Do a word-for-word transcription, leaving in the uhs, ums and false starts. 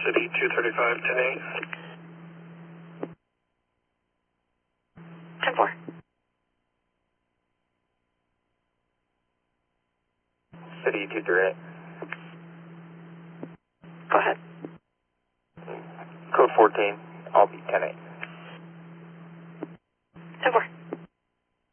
City two thirty-five, ten eight. ten four. City two three eight. Go ahead. Code fourteen, I'll be ten eight. ten four.